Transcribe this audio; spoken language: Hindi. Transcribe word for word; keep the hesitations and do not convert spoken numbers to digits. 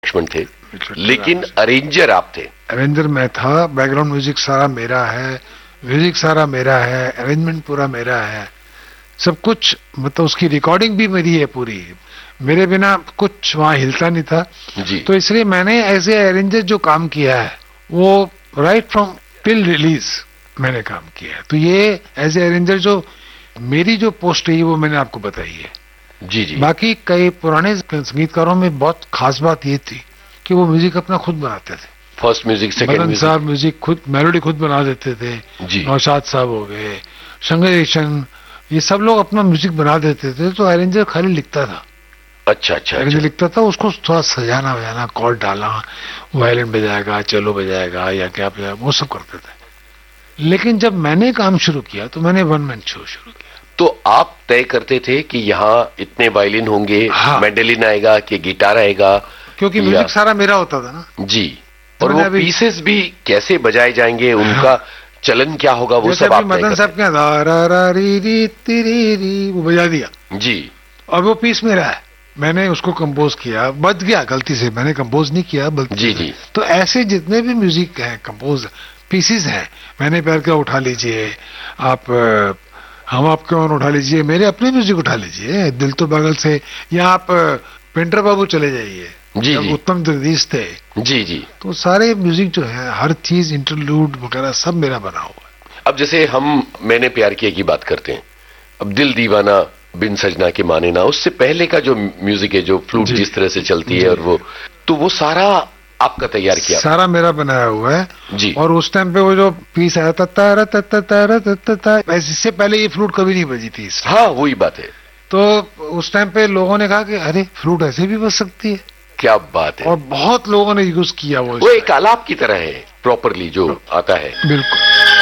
लक्ष्मण थे, लेकिन अरेंजर आप थे। अरेंजर मैं था, बैकग्राउंड म्यूजिक सारा मेरा है, म्यूजिक सारा मेरा है, अरेंजमेंट पूरा मेरा है, सब कुछ, मतलब उसकी रिकॉर्डिंग भी मेरी है पूरी, मेरे बिना कुछ वहां हिलता नहीं था जी। तो इसलिए मैंने एज ए अरेंजर जो काम किया है वो राइट फ्रॉम टिल रिलीज मैंने काम किया है। तो ये एज ए अरेंजर जो मेरी जो पोस्ट है वो मैंने आपको बताई है। जी जी। बाकी कई पुराने संगीतकारों में बहुत खास बात ये थी कि वो म्यूजिक अपना खुद बनाते थे। फर्स्ट म्यूजिक, सेकंड मदन साहब म्यूजिक खुद, मेलोडी खुद बना देते थे जी। नौशाद साहब हो गए, शंकर, ये सब लोग अपना म्यूजिक बना देते थे, तो अरेंजर खाली लिखता था। अच्छा अच्छा, अरेंजर अच्छा। लिखता था, उसको थोड़ा सजाना बजाना, कॉर्ड डालना, वायलिन बजाएगा, चलो बजाएगा या क्या बजाएगा, वो सब करते थे। लेकिन जब मैंने काम शुरू किया तो मैंने वन मैन शो शुरू किया। तो आप तय करते थे कि यहाँ इतने वायलिन होंगे, हाँ। मैंडेलिन आएगा कि गिटार आएगा, क्योंकि म्यूजिक सारा मेरा होता था ना जी। तो और वो अभी, पीसेस भी कैसे बजाए जाएंगे, हाँ। उनका चलन क्या होगा, वो सब आप मदन साहब क्या रा रा रा री री ती री री वो बजा दिया जी, और वो पीस मेरा है, मैंने उसको कंपोज किया, बच गया गलती से, मैंने कंपोज नहीं किया बल्कि जी जी। तो ऐसे जितने भी म्यूजिक हैं, कंपोज पीसेस हैं, मैंने प्यार किया उठा लीजिए आप, हम आपके और उठा लीजिए, मेरे अपने म्यूजिक उठा लीजिए, दिल तो पागल से, या आप पेंटर बाबू चले जाइए जी जी। उत्तम जगदीश थे जी जी। तो सारे म्यूजिक जो है, हर चीज इंटरलूड वगैरह सब मेरा बना हुआ है। अब जैसे हम मैंने प्यार किया की बात करते हैं, अब दिल दीवाना, बिन सजना के माने ना, उससे पहले का जो म्यूजिक है, जो फ्लूट जिस तरह से चलती है, और वो तो वो सारा आपका तैयार किया? सारा मेरा बनाया हुआ है जी। और उस टाइम पे वो जो पीस आया था तारा तारा तारा तारा, इससे पहले ये फ्लूट कभी नहीं बजी थी। हाँ वही बात है। तो उस टाइम पे लोगों ने कहा कि अरे फ्लूट ऐसे भी बज सकती है, क्या बात है। और बहुत लोगों ने यूज किया वो वो एक आलाप की तरह है, प्रॉपरली जो आता है। बिल्कुल।